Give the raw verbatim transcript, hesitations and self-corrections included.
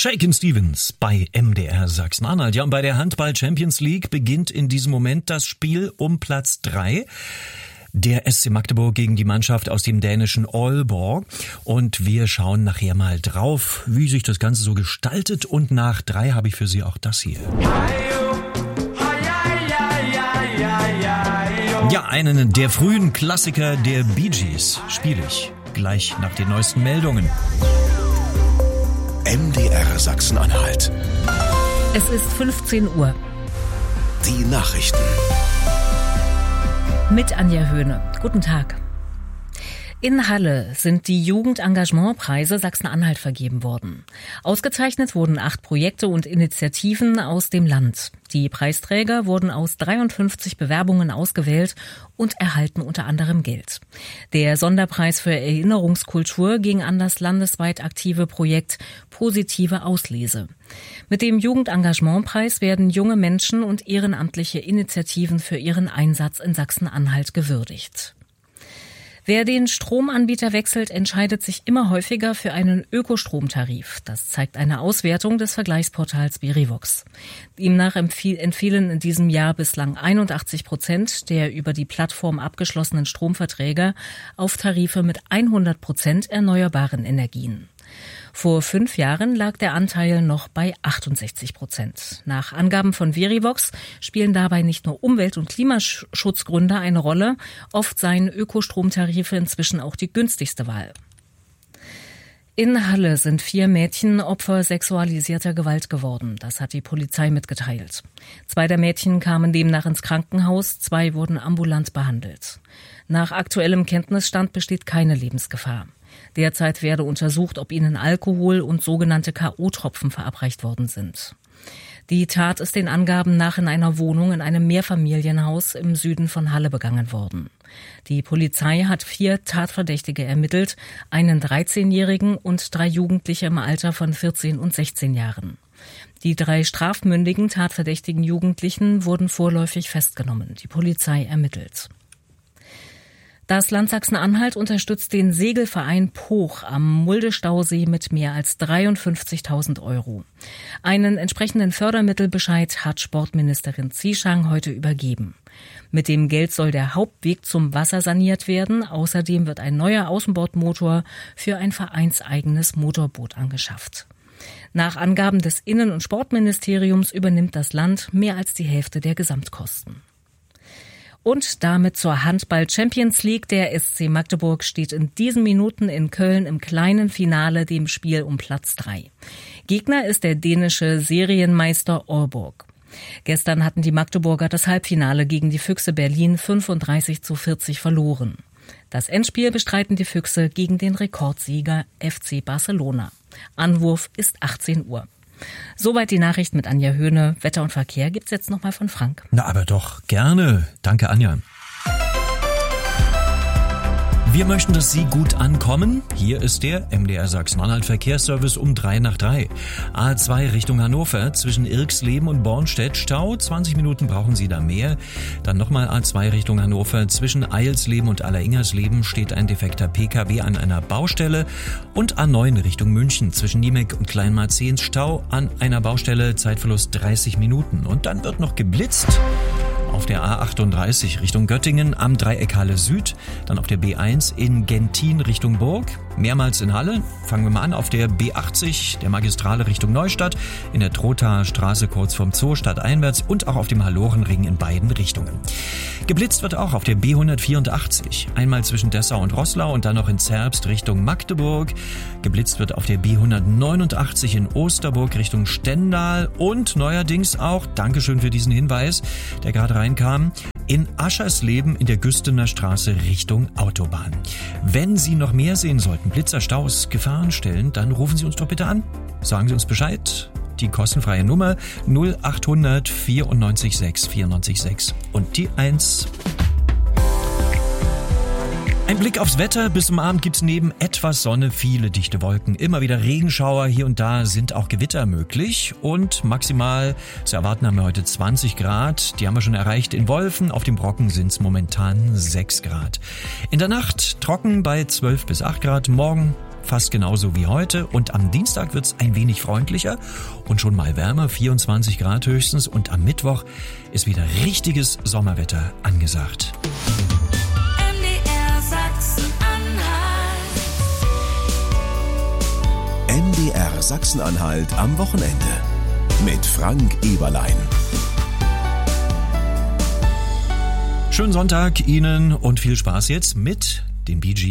Shakin' Stevens bei M D R Sachsen-Anhalt. Ja, und bei der Handball-Champions League beginnt in diesem Moment das Spiel um Platz drei. Der S C Magdeburg gegen die Mannschaft aus dem dänischen Aalborg. Und wir schauen nachher mal drauf, wie sich das Ganze so gestaltet. Und nach drei habe ich für Sie auch das hier. Ja, einen der frühen Klassiker der Bee Gees spiele ich gleich nach den neuesten Meldungen. M D R Sachsen-Anhalt. Es ist fünfzehn Uhr. Die Nachrichten. Mit Anja Höhne. Guten Tag. In Halle sind die Jugendengagementpreise Sachsen-Anhalt vergeben worden. Ausgezeichnet wurden acht Projekte und Initiativen aus dem Land. Die Preisträger wurden aus dreiundfünfzig Bewerbungen ausgewählt und erhalten unter anderem Geld. Der Sonderpreis für Erinnerungskultur ging an das landesweit aktive Projekt Positive Auslese. Mit dem Jugendengagementpreis werden junge Menschen und ehrenamtliche Initiativen für ihren Einsatz in Sachsen-Anhalt gewürdigt. Wer den Stromanbieter wechselt, entscheidet sich immer häufiger für einen Ökostromtarif. Das zeigt eine Auswertung des Vergleichsportals Verivox. Demnach empfehlen in diesem Jahr bislang einundachtzig Prozent der über die Plattform abgeschlossenen Stromverträge auf Tarife mit hundert Prozent erneuerbaren Energien. Vor fünf Jahren lag der Anteil noch bei achtundsechzig Prozent. Nach Angaben von Verivox spielen dabei nicht nur Umwelt- und Klimaschutzgründe eine Rolle. Oft seien Ökostromtarife inzwischen auch die günstigste Wahl. In Halle sind vier Mädchen Opfer sexualisierter Gewalt geworden. Das hat die Polizei mitgeteilt. Zwei der Mädchen kamen demnach ins Krankenhaus, zwei wurden ambulant behandelt. Nach aktuellem Kenntnisstand besteht keine Lebensgefahr. Derzeit werde untersucht, ob ihnen Alkohol und sogenannte K O-Tropfen verabreicht worden sind. Die Tat ist den Angaben nach in einer Wohnung in einem Mehrfamilienhaus im Süden von Halle begangen worden. Die Polizei hat vier Tatverdächtige ermittelt, einen dreizehnjährigen und drei Jugendliche im Alter von vierzehn und sechzehn Jahren. Die drei strafmündigen tatverdächtigen Jugendlichen wurden vorläufig festgenommen. Die Polizei ermittelt. Das Land Sachsen-Anhalt unterstützt den Segelverein Poch am Mulde-Stausee mit mehr als dreiundfünfzigtausend Euro. Einen entsprechenden Fördermittelbescheid hat Sportministerin Zieschang heute übergeben. Mit dem Geld soll der Hauptweg zum Wasser saniert werden. Außerdem wird ein neuer Außenbordmotor für ein vereinseigenes Motorboot angeschafft. Nach Angaben des Innen- und Sportministeriums übernimmt das Land mehr als die Hälfte der Gesamtkosten. Und damit zur Handball-Champions League. Der S C Magdeburg steht in diesen Minuten in Köln im kleinen Finale, dem Spiel um Platz drei. Gegner ist der dänische Serienmeister Aalborg. Gestern hatten die Magdeburger das Halbfinale gegen die Füchse Berlin fünfunddreißig zu vierzig verloren. Das Endspiel bestreiten die Füchse gegen den Rekordsieger F C Barcelona. Anwurf ist achtzehn Uhr. Soweit die Nachricht mit Anja Höhne. Wetter und Verkehr gibt's jetzt nochmal von Frank. Na, aber doch, gerne. Danke, Anja. Wir möchten, dass Sie gut ankommen. Hier ist der M D R Sachsen-Anhalt Verkehrsservice um drei nach drei. A zwei Richtung Hannover zwischen Irxleben und Bornstedt Stau. zwanzig Minuten brauchen Sie da mehr. Dann nochmal A zwei Richtung Hannover zwischen Eilsleben und Alleringhersleben steht ein defekter P K W an einer Baustelle. Und A neun Richtung München zwischen Niemek und Kleinmarzehns Stau an einer Baustelle. Zeitverlust dreißig Minuten. Und dann wird noch geblitzt. Auf der A achtunddreißig Richtung Göttingen am Dreieck Halle Süd, dann auf der B eins in Gentin Richtung Burg, mehrmals in Halle. Fangen wir mal an auf der B achtzig, der Magistrale Richtung Neustadt, in der Trothaer Straße kurz vorm Zoo stadteinwärts und auch auf dem Hallorenring in beiden Richtungen. Geblitzt wird auch auf der B hundertvierundachtzig, einmal zwischen Dessau und Roßlau und dann noch in Zerbst Richtung Magdeburg. Geblitzt wird auf der B hundertneunundachtzig in Osterburg Richtung Stendal und neuerdings auch, Dankeschön für diesen Hinweis, der gerade reinkam, in Aschersleben in der Güstener Straße Richtung Autobahn. Wenn Sie noch mehr sehen sollten, Blitzer, Staus, Gefahrenstellen, dann rufen Sie uns doch bitte an. Sagen Sie uns Bescheid. Die kostenfreie Nummer null achthundert vierundneunzig sechs vierundneunzig sechs und die eins. Ein Blick aufs Wetter. Bis zum Abend gibt's neben etwas Sonne viele dichte Wolken. Immer wieder Regenschauer. Hier und da sind auch Gewitter möglich. Und maximal zu erwarten haben wir heute zwanzig Grad. Die haben wir schon erreicht in Wolfen. Auf dem Brocken sind's momentan sechs Grad. In der Nacht trocken bei zwölf bis acht Grad. Morgen fast genauso wie heute. Und am Dienstag wird's ein wenig freundlicher und schon mal wärmer, vierundzwanzig Grad höchstens. Und am Mittwoch ist wieder richtiges Sommerwetter angesagt. M D R Sachsen-Anhalt. M D R Sachsen-Anhalt am Wochenende mit Frank Eberlein. Schönen Sonntag Ihnen und viel Spaß jetzt mit den Bee Gees.